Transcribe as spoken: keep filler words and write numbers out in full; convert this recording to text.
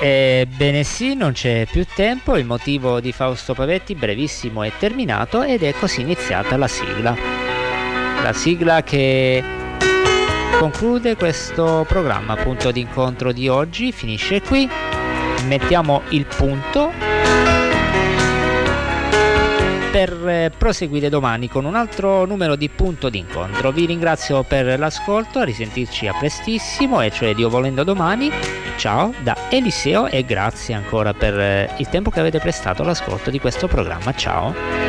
Ebbene sì, non c'è più tempo, il motivo di Fausto Pavetti brevissimo è terminato ed è così iniziata la sigla. La sigla che conclude questo programma, punto d'incontro di oggi, finisce qui, mettiamo il punto per proseguire domani con un altro numero di punto d'incontro. Vi ringrazio per l'ascolto, a risentirci a prestissimo, e cioè Dio volendo domani. Ciao da Eliseo e grazie ancora per il tempo che avete prestato all'ascolto di questo programma. Ciao.